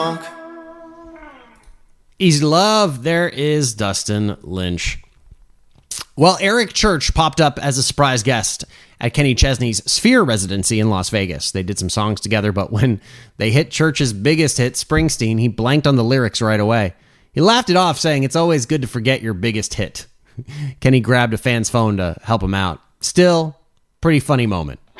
Easy to Love. There is Dustin Lynch. Well, Eric Church popped up as a surprise guest at Kenny Chesney's Sphere residency in Las Vegas. They did some songs together, but when they hit Church's biggest hit, Springsteen, he blanked on the lyrics right away. He laughed it off, saying, "It's always good to forget your biggest hit." Kenny grabbed a fan's phone to help him out. Still, pretty funny moment.